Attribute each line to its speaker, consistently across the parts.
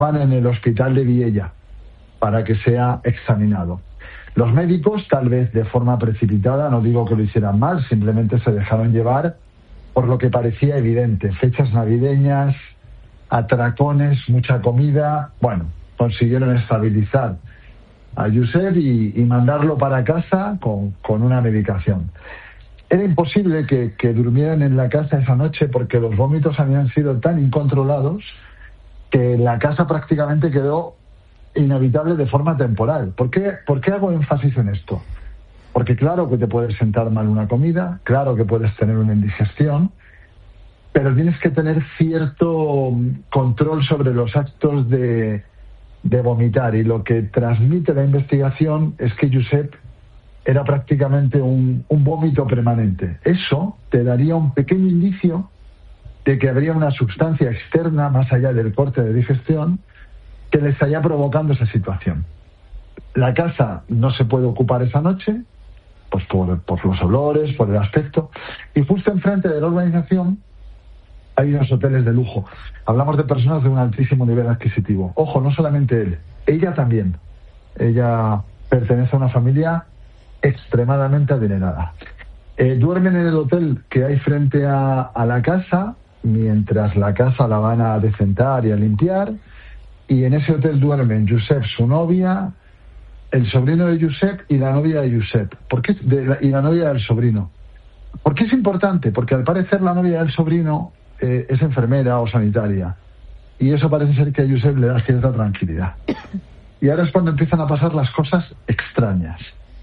Speaker 1: en el hospital de Viella para que sea examinado. Los médicos, tal vez de forma precipitada, no digo que lo hicieran mal, simplemente se dejaron llevar por lo que parecía evidente: fechas navideñas, atracones, mucha comida. Bueno, consiguieron estabilizar a Josep y mandarlo para casa con una medicación. Era imposible que durmieran en la casa esa noche porque los vómitos habían sido tan incontrolados que la casa prácticamente quedó inhabitable de forma temporal. ¿Por qué hago énfasis en esto? Porque claro que te puedes sentar mal una comida, claro que puedes tener una indigestión, pero tienes que tener cierto control sobre los actos de vomitar, y lo que transmite la investigación es que Josep era prácticamente un vómito permanente. Eso te daría un pequeño indicio de que habría una sustancia externa, más allá del corte de digestión, que le estaría provocando esa situación. La casa no se puede ocupar esa noche, pues por los olores, por el aspecto, y justo enfrente de la urbanización hay unos hoteles de lujo. Hablamos de personas de un altísimo nivel adquisitivo. Ojo, no solamente él, ella también. Ella pertenece a una familia extremadamente adinerada. Duermen en el hotel que hay frente a la casa, mientras la casa la van a decentar y a limpiar, y en ese hotel duermen Josep, su novia, el sobrino de Josep y la novia de Josep. Y la novia del sobrino. ¿Por qué es importante? Porque al parecer la novia del sobrino es enfermera o sanitaria, y eso parece ser que a Josep le da cierta tranquilidad. Y ahora es cuando empiezan a pasar las cosas extrañas,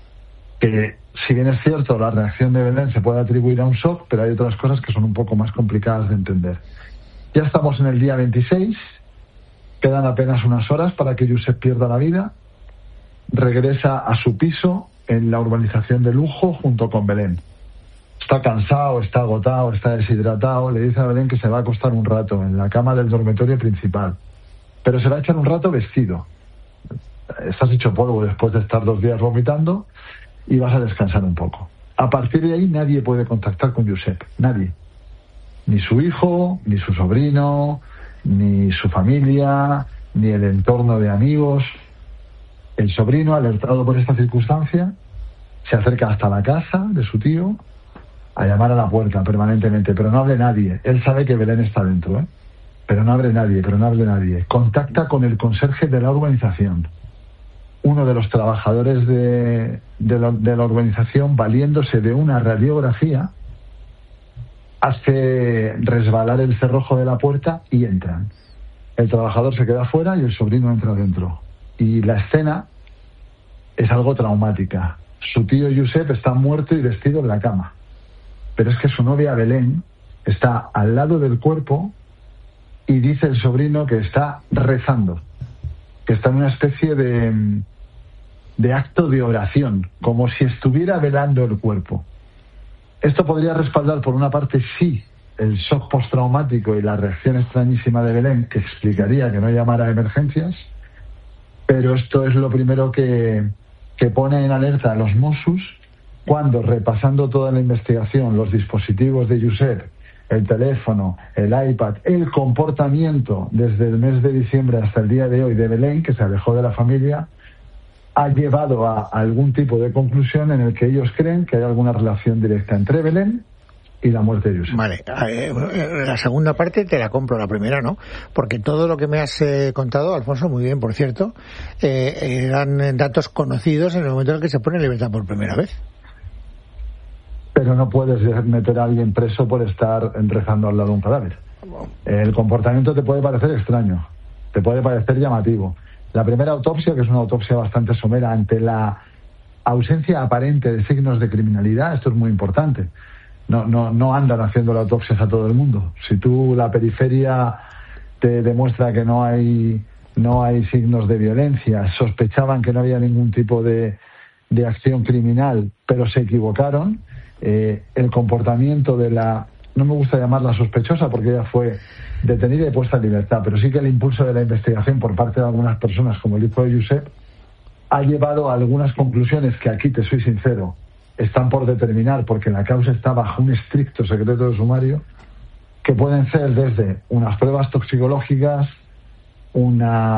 Speaker 1: que si bien es cierto la reacción de Belén se puede atribuir a un shock, pero hay otras cosas que son un poco más complicadas de entender. Ya estamos en el día 26, quedan apenas unas horas para que Josep pierda la vida. Regresa a su piso en la urbanización de lujo junto con Belén. Está cansado, está agotado, está deshidratado. Le dice a Belén que se va a acostar un rato en la cama del dormitorio principal, pero se va a echar un rato vestido. Estás hecho polvo después de estar 2 días vomitando y vas a descansar un poco. A partir de ahí nadie puede contactar con Josep, nadie. Ni su hijo, ni su sobrino, ni su familia, ni el entorno de amigos. El sobrino, alertado por esta circunstancia, se acerca hasta la casa de su tío a llamar a la puerta permanentemente, pero no abre nadie. Él sabe que Belén está dentro, pero no abre nadie. Contacta con el conserje de la urbanización. Uno de los trabajadores de la urbanización, valiéndose de una radiografía, hace resbalar el cerrojo de la puerta y entran. El trabajador se queda fuera y el sobrino entra dentro. Y la escena es algo traumática. Su tío Josep está muerto y vestido en la cama, pero es que su novia Belén está al lado del cuerpo, y dice el sobrino que está rezando, que está en una especie de acto de oración, como si estuviera velando el cuerpo. Esto podría respaldar, por una parte, sí, el shock postraumático y la reacción extrañísima de Belén, que explicaría que no llamara a emergencias, pero esto es lo primero que pone en alerta a los Mossos, cuando, repasando toda la investigación, los dispositivos de Josep, el teléfono, el iPad, el comportamiento desde el mes de diciembre hasta el día de hoy de Belén, que se alejó de la familia, ha llevado a algún tipo de conclusión en el que ellos creen que hay alguna relación directa entre Belén y la muerte de Josep.
Speaker 2: Vale, la segunda parte te la compro, la primera no, porque todo lo que me has contado, Alfonso, muy bien, por cierto, eran datos conocidos en el momento en el que se pone en libertad por primera vez.
Speaker 1: Pero no puedes meter a alguien preso por estar rezando al lado de un cadáver. El comportamiento te puede parecer extraño, te puede parecer llamativo. La primera autopsia, que es una autopsia bastante somera, ante la ausencia aparente de signos de criminalidad, esto es muy importante. No andan haciendo las autopsias a todo el mundo. Si tú, la periferia te demuestra que no hay signos de violencia, sospechaban que no había ningún tipo de acción criminal, pero se equivocaron, el comportamiento de no me gusta llamarla sospechosa porque ella fue detenida y puesta en libertad, pero sí que el impulso de la investigación por parte de algunas personas, como el hijo de Josep, ha llevado a algunas conclusiones que aquí, te soy sincero, están por determinar, porque la causa está bajo un estricto secreto de sumario, que pueden ser desde unas pruebas toxicológicas, una